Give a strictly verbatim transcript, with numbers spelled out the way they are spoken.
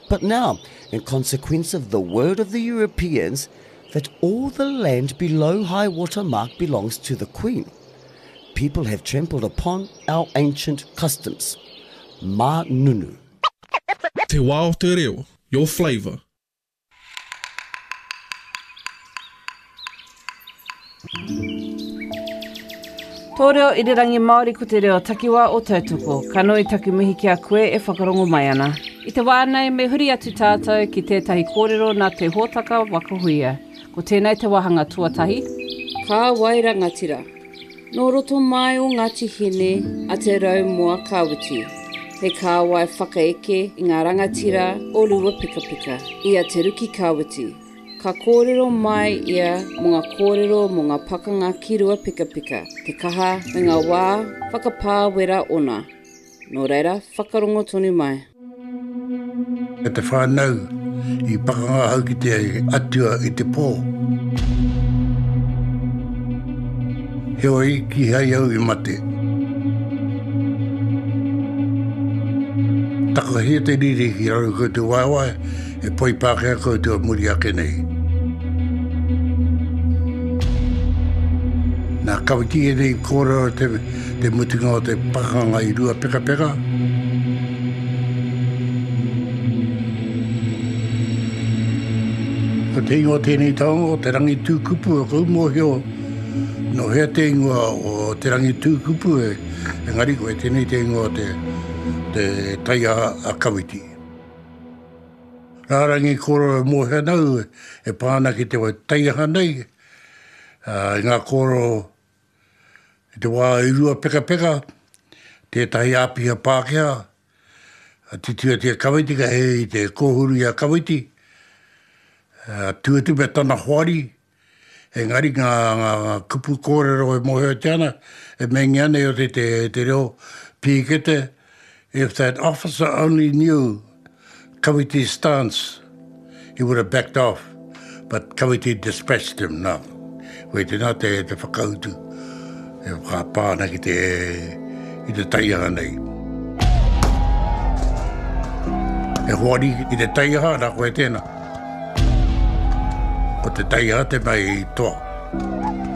But now, in consequence of the word of the Europeans that all the land below high water mark belongs to the Queen, people have trampled upon our ancient customs. Ma nunu. Te wā o te reo, your flavour. Tō reo irirangi Māori ko te reo takiwā o tautoko, kano I taku mihi ki a koe e whakarongo mai ana. I te wānei me huri atu tātou ki tētahi kōrero nā te hōtaka wakahuia. Ko tēnei te wahanga tuatahi. Ka waira ngatira. Nō roto mai o Ngāti Hine a te rau mua kāwiti. He kāwai whakaeke I ngā rangatira o lua pika pika. Ia te ruki kāwiti. Ka kōrero mai ia mo ngā kōrero mo ngā pakanga ki rua pika pika. Te kaha me ngā wā whakapāwera ona. Nō reira, whakarongo tonu mai. E te whānau I pakanga hau ki te atua I te pō. Heoi ki hai au I mate. Taka hea te riri ki rau koutou waiwai, e poi pākea koutou muri ake nei. Nā kawiti e nei kōrero te, te mutunga o te pakanga I rua peka peka. Ko te ingoa tēnei taonga o te rangi tūkupu o kou mōhio. No hea te ingoa o te rangi tūkupu e, e ngari koe tēnei te ingoa o te, te taia a kawiti. Rārangi kōrero mōhia nau e pāna ki te wai taia hanei. Uh, ngā kōrero I te wā I rua peka peka, tētahi āpiha Pākehā, titua te kawiti ka he I te kōhuru I a kawiti. Uh, tuatu me tana hoari, e ngari ngā, ngā, ngā kupu kōrero e mōhio tiana, e mengi ane o te, te, te reo pīkete. If that officer only knew Kawiti's stance, he would have backed off. But Kawiti dispatched him now. Wei te nā te, te whakautu, e whakapāna ki te, I te taiaha nei. E hoari I te taiaha, nā koe tēnā. O te taiaha te mai toa.